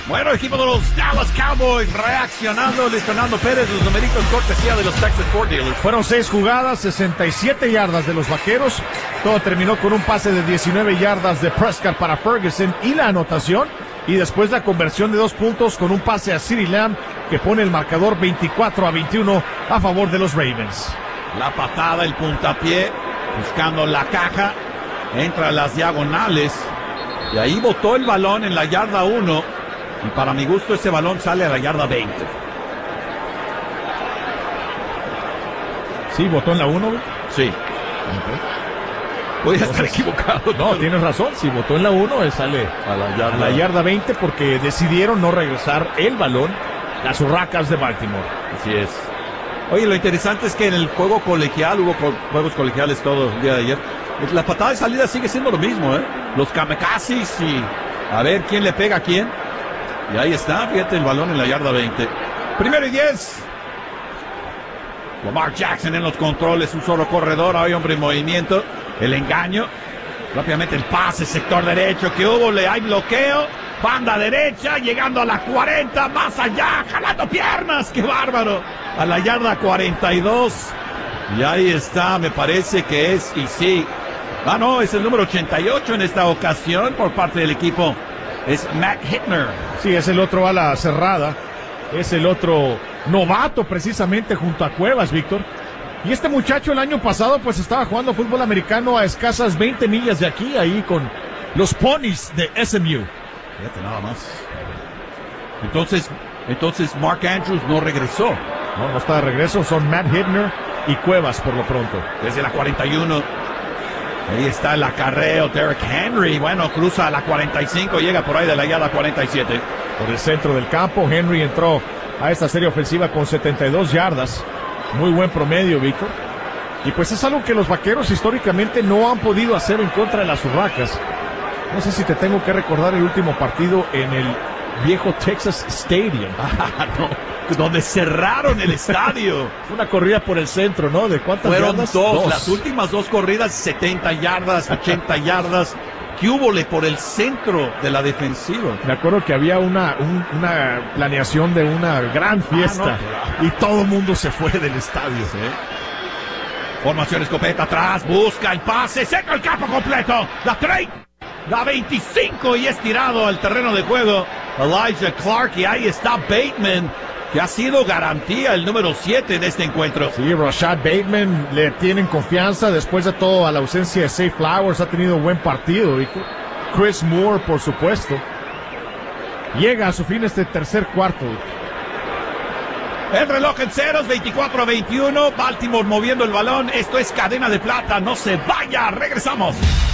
Bueno, equipo de los Dallas Cowboys reaccionando, Luis Fernando Pérez, los numeritos cortesía de los Texas Ford Dealers. Fueron 6 jugadas, 67 yardas de los Vaqueros. Todo terminó con un pase de 19 yardas de Prescott para Ferguson y la anotación. Y después la conversión de 2 puntos con un pase a CeeDee Lamb que pone el marcador 24-21 a favor de los Ravens. La patada, el puntapié, buscando la caja, entra a las diagonales y ahí botó el balón en la yarda 1. Y para mi gusto ese balón sale a la yarda 20. Sí, votó en la 1. Sí. Okay. Voy a estar equivocado. No, tienes razón. Si votó en la 1, sale a la yarda 20 porque decidieron no regresar el balón a las Urracas de Baltimore. Así es. Oye, lo interesante es que en el juego colegial, hubo juegos colegiales todo el día de ayer, la patada de salida sigue siendo lo mismo, ¿eh? Los kamikazes y a ver quién le pega a quién. Y ahí está, fíjate el balón en la yarda 20. 1º y 10. Lamar Jackson en los controles, un solo corredor, hay hombre en movimiento. El engaño, rápidamente el pase, sector derecho, que hubo, hay bloqueo. Banda derecha, llegando a la 40, más allá, jalando piernas, qué bárbaro. A la yarda 42. Y ahí está, me parece que es, y sí. Ah, no, es el número 88 en esta ocasión por parte del equipo. Es Matt Hittner. Sí, es el otro ala cerrada. Es el otro novato precisamente junto a Cuevas, Víctor. Y este muchacho el año pasado pues estaba jugando fútbol americano a escasas 20 millas de aquí, ahí con los Ponies de SMU. Fíjate nada más. Entonces Mark Andrews no regresó. No está de regreso, son Matt Hittner y Cuevas por lo pronto. Desde la 41. Ahí está el acarreo, Derrick Henry, bueno, cruza a la 45, llega por ahí de la yarda 47. Por el centro del campo, Henry entró a esta serie ofensiva con 72 yardas. Muy buen promedio, Víctor. Y pues es algo que los Vaqueros históricamente no han podido hacer en contra de las Urracas. No sé si te tengo que recordar el último partido en el viejo Texas Stadium. No, donde cerraron el estadio. Fue una corrida por el centro, ¿no? ¿De cuántas fueron yardas? Dos. Las últimas 2 corridas, 70 yardas, 80 yardas. ¿Qué húbole por el centro de la defensiva? Me acuerdo que había una planeación de una gran fiesta y todo el mundo se fue del estadio. ¿Sí? Formación escopeta atrás, busca el pase, seca el campo completo. La 30, la 25 y es tirado al terreno de juego Elijah Clark y ahí está Bateman, que ha sido garantía el número 7 de este encuentro. Sí, Rashad Bateman le tienen confianza después de todo a la ausencia de Zay Flowers, ha tenido un buen partido. Y Chris Moore, por supuesto. Llega a su fin este tercer cuarto. El reloj en ceros, 24-21, Baltimore moviendo el balón. Esto es Cadena de Plata, no se vaya, regresamos.